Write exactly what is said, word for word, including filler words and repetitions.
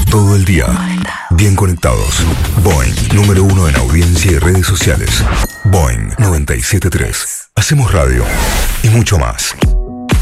todo el día. Bien conectados. Boing, número uno en audiencia y redes sociales. Boing noventa y siete punto tres. Hacemos radio y mucho más.